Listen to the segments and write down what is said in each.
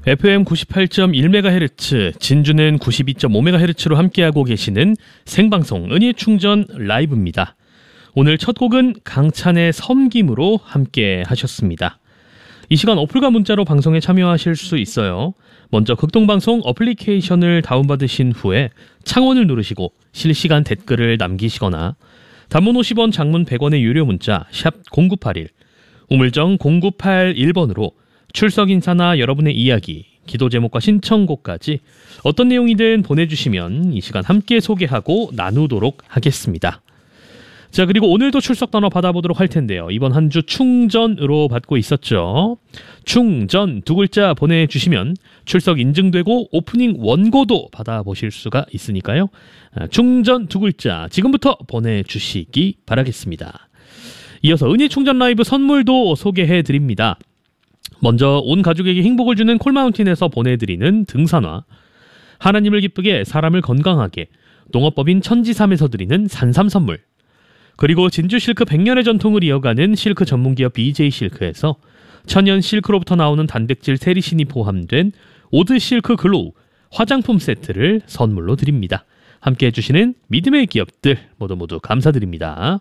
FM 98.1MHz, 진주는 92.5MHz로 함께하고 계시는 생방송 은희의 충전 라이브입니다. 오늘 첫 곡은 강찬의 섬김으로 함께 하셨습니다. 이 시간 어플과 문자로 방송에 참여하실 수 있어요. 먼저 극동방송 어플리케이션을 다운받으신 후에 창원을 누르시고 실시간 댓글을 남기시거나 단문 50원, 장문 100원의 유료 문자 샵 0981, 우물정 0981번으로 출석 인사나 여러분의 이야기, 기도 제목과 신청곡까지 어떤 내용이든 보내주시면 이 시간 함께 소개하고 나누도록 하겠습니다. 자, 그리고 오늘도 출석 단어 받아보도록 할 텐데요. 이번 한 주 충전으로 받고 있었죠. 충전 두 글자 보내주시면 출석 인증되고 오프닝 원고도 받아보실 수가 있으니까요. 충전 두 글자 지금부터 보내주시기 바라겠습니다. 이어서 은희 충전 라이브 선물도 소개해드립니다. 먼저 온 가족에게 행복을 주는 콜마운틴에서 보내드리는 등산화, 하나님을 기쁘게 사람을 건강하게 농업법인 천지삼에서 드리는 산삼 선물, 그리고 진주 실크 100년의 전통을 이어가는 실크 전문기업 BJ 실크에서 천연 실크로부터 나오는 단백질 세리신이 포함된 오드 실크 글로우 화장품 세트를 선물로 드립니다. 함께 해주시는 믿음의 기업들 모두 감사드립니다.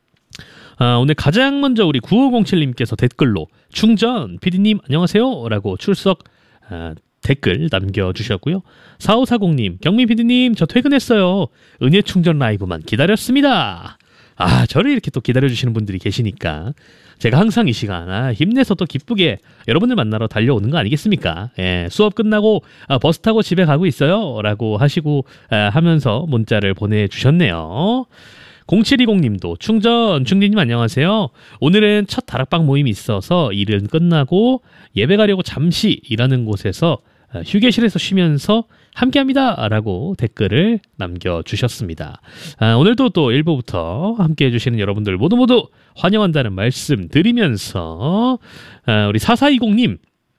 오늘 가장 먼저 우리 9507님께서 댓글로 충전 PD님 안녕하세요 라고 출석 댓글 남겨주셨고요. 4540님 경민 PD님 저 퇴근했어요. 은혜 충전 라이브만 기다렸습니다. 저를 이렇게 또 기다려주시는 분들이 계시니까 제가 항상 이 시간 힘내서 또 기쁘게 여러분들 만나러 달려오는 거 아니겠습니까? 수업 끝나고 버스 타고 집에 가고 있어요 라고 하시고 하면서 문자를 보내주셨네요. 0720님도 충디님 안녕하세요. 오늘은 첫 다락방 모임이 있어서 일은 끝나고 예배 가려고 잠시 일하는 곳에서 휴게실에서 쉬면서 함께합니다 라고 댓글을 남겨주셨습니다. 오늘도 또 1부부터 함께해 주시는 여러분들 모두 환영한다는 말씀 드리면서 우리 4420님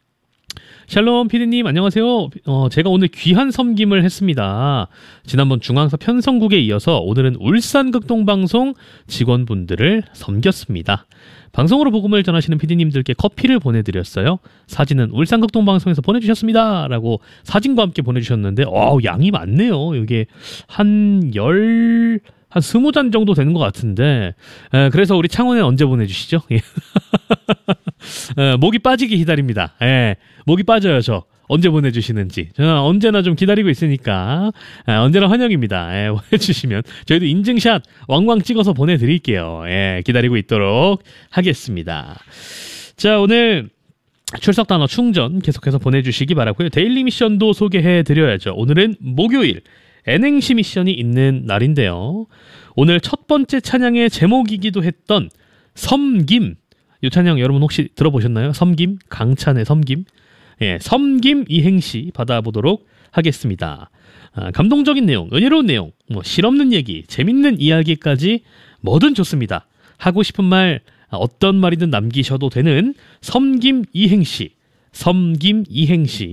샬롬 피디님 안녕하세요. 제가 오늘 귀한 섬김을 했습니다. 지난번 중앙서 편성국에 이어서 오늘은 울산 극동방송 직원분들을 섬겼습니다. 방송으로 복음을 전하시는 피디님들께 커피를 보내드렸어요. 사진은 울산 극동방송에서 보내주셨습니다 라고 사진과 함께 보내주셨는데 양이 많네요. 이게 한 20잔 정도 되는 것 같은데 그래서 우리 창원에 언제 보내주시죠? 목이 빠지기 기다립니다. 목이 빠져요. 저 언제 보내주시는지 저는 언제나 좀 기다리고 있으니까 언제나 환영입니다. 보내주시면 저희도 인증샷 왕왕 찍어서 보내드릴게요. 기다리고 있도록 하겠습니다. 자, 오늘 출석 단어 충전 계속해서 보내주시기 바라고요. 데일리 미션도 소개해드려야죠. 오늘은 목요일 N행시 미션이 있는 날인데요. 오늘 첫 번째 찬양의 제목이기도 했던 섬김, 이 찬양 여러분 혹시 들어보셨나요? 섬김, 강찬의 섬김. 섬김 이행시 받아보도록 하겠습니다. 감동적인 내용, 은혜로운 내용, 실없는 얘기, 재밌는 이야기까지 뭐든 좋습니다. 하고 싶은 말 어떤 말이든 남기셔도 되는 섬김 이행시